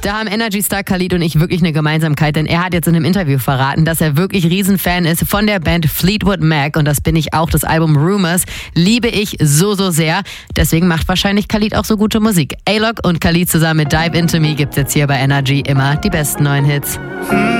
Da haben Energy-Star Khalid und ich wirklich eine Gemeinsamkeit, denn er hat jetzt in einem Interview verraten, dass er wirklich Riesenfan ist von der Band Fleetwood Mac und das bin ich auch. Das Album Rumours liebe ich so sehr. Deswegen macht wahrscheinlich Khalid auch so gute Musik. A-Lock und Khalid zusammen mit Dive Into Me gibt's jetzt hier bei Energy immer die besten neuen Hits.